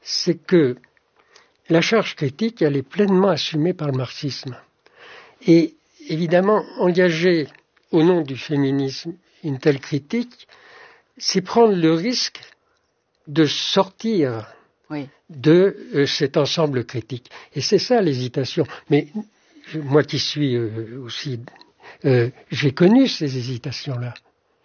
c'est que la charge critique, elle est pleinement assumée par le marxisme. Et évidemment, engager au nom du féminisme une telle critique, c'est prendre le risque de sortir de cet ensemble critique. Et c'est ça l'hésitation. Mais moi qui suis aussi... j'ai connu ces hésitations-là. Voyez ?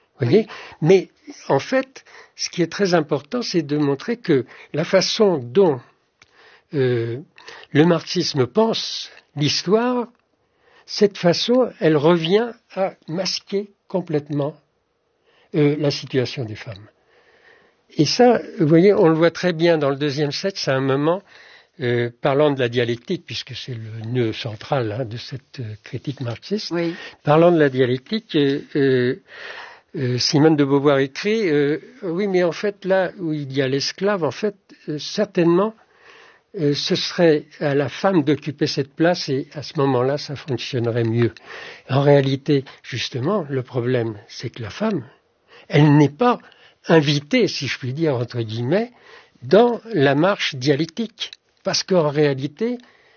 Mais en fait, ce qui est très important, c'est de montrer que la façon dont le marxisme pense l'histoire, cette façon, elle revient à masquer complètement la situation des femmes. Et ça, vous voyez, on le voit très bien dans le deuxième sexe, c'est un moment, parlant de la dialectique, puisque c'est le nœud central de cette critique marxiste, parlant de la dialectique, Simone de Beauvoir écrit, oui, mais en fait, là où il y a l'esclave, en fait, certainement, ce serait à la femme d'occuper cette place et à ce moment-là, ça fonctionnerait mieux. En réalité, justement, le problème, c'est que la femme, elle n'est pas invitée, si je puis dire, entre guillemets, dans la marche dialectique. Parce qu'en réalité,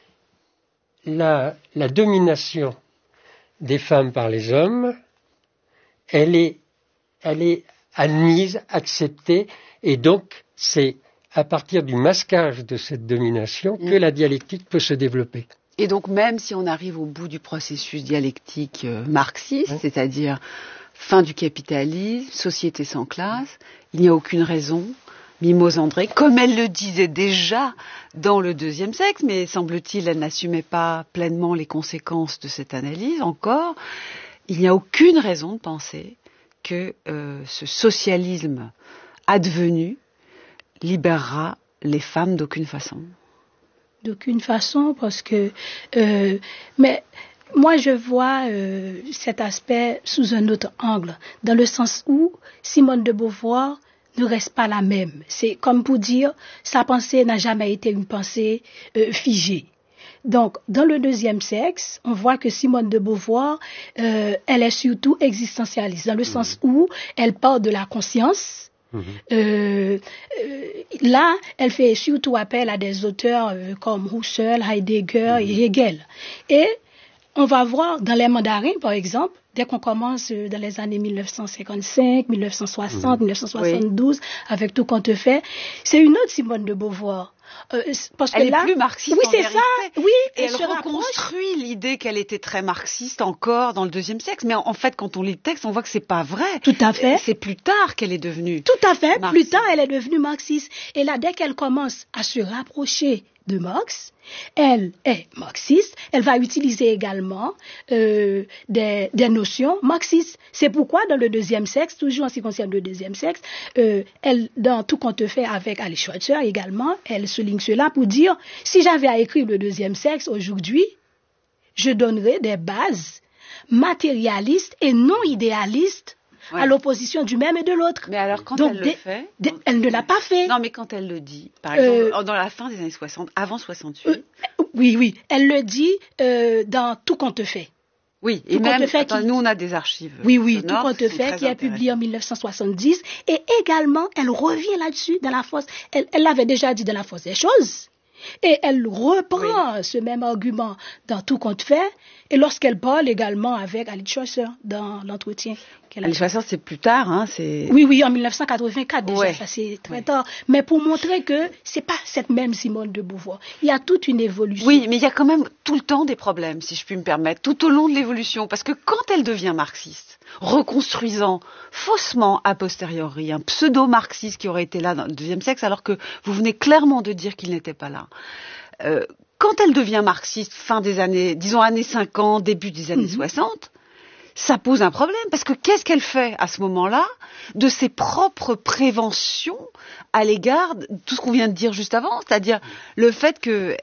la domination des femmes par les hommes, elle est admise, acceptée, et donc c'est à partir du masquage de cette domination que la dialectique peut se développer. Et donc même si on arrive au bout du processus dialectique marxiste, c'est-à-dire fin du capitalisme, société sans classe, il n'y a aucune raison, Mimose André, comme elle le disait déjà dans le deuxième sexe, mais semble-t-il elle n'assumait pas pleinement les conséquences de cette analyse encore, il n'y a aucune raison de penser que ce socialisme advenu libérera les femmes d'aucune façon. D'aucune façon, parce que... mais moi, je vois cet aspect sous un autre angle, dans le sens où Simone de Beauvoir ne reste pas la même. C'est comme pour dire, sa pensée n'a jamais été une pensée figée. Donc, dans le deuxième sexe, on voit que Simone de Beauvoir, elle est surtout existentialiste, dans le sens où elle part de la conscience. Là, elle fait surtout appel à des auteurs comme Husserl, Heidegger et Hegel. Et on va voir dans les mandarins, par exemple, dès qu'on commence dans les années 1955, 1960, 1972, avec Tout compte fait, c'est une autre Simone de Beauvoir. Parce que elle est plus marxiste. Oui, c'est ça. Oui, et elle reconstruit l'idée qu'elle était très marxiste encore dans le deuxième sexe. Mais en fait, quand on lit le texte, on voit que c'est pas vrai. Tout à fait. C'est plus tard qu'elle est devenue. Tout à fait. Marxiste. Plus tard, elle est devenue marxiste. Et là, dès qu'elle commence à se rapprocher de Marx, elle est marxiste. Elle va utiliser également des notions marxistes. C'est pourquoi dans le deuxième sexe, toujours en ce qui concerne le deuxième sexe, elle, dans Tout compte fait avec Alice Schweitzer également, elle souligne cela pour dire, si j'avais à écrire le deuxième sexe aujourd'hui, je donnerais des bases matérialistes et non idéalistes à l'opposition du même et de l'autre. Mais alors quand elle le fait... elle ne l'a pas fait. Non, mais quand elle le dit, par exemple, dans la fin des années 60, avant 68... oui, elle le dit dans Tout compte fait. Oui, et même, nous on a des archives. Oui, Tout compte fait, qui est publié en 1970. Et également, elle revient là-dessus dans la force. Elle l'avait déjà dit dans la force des choses. Et elle reprend ce même argument dans Tout compte fait. Et lorsqu'elle parle également avec Alice Schweitzer dans l'entretien. Alice Schweitzer, c'est plus tard, hein, c'est... Oui, en 1984 déjà, ça c'est très tard. Mais pour montrer que c'est pas cette même Simone de Beauvoir. Il y a toute une évolution. Oui, mais il y a quand même tout le temps des problèmes, si je puis me permettre, tout au long de l'évolution. Parce que quand elle devient marxiste, reconstruisant faussement a posteriori un pseudo-marxiste qui aurait été là dans le deuxième sexe, alors que vous venez clairement de dire qu'il n'était pas là. Quand elle devient marxiste, fin des années, disons années 50, début des années 60, ça pose un problème, parce que qu'est-ce qu'elle fait à ce moment-là de ses propres préventions à l'égard de tout ce qu'on vient de dire juste avant, c'est-à-dire le fait qu'elle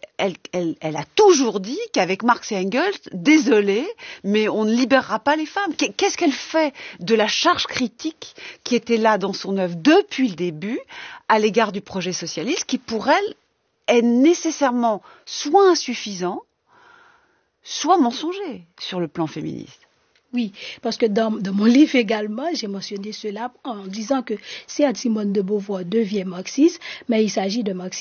a toujours dit qu'avec Marx et Engels, désolé, mais on ne libérera pas les femmes. Qu'est-ce qu'elle fait de la charge critique qui était là dans son œuvre depuis le début à l'égard du projet socialiste, qui pour elle est nécessairement soit insuffisant, soit mensonger sur le plan féministe. Oui, parce que dans mon livre également, j'ai mentionné cela en disant que Simone de Beauvoir devient marxiste, mais il s'agit de marxisme